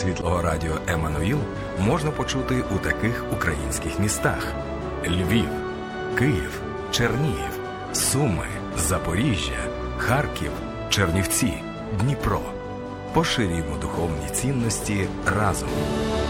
Світлого радіо «Еммануїл» можна почути у таких українських містах: Львів, Київ, Чернігів, Суми, Запоріжжя, Харків, Чернівці, Дніпро. Поширюємо духовні цінності разом.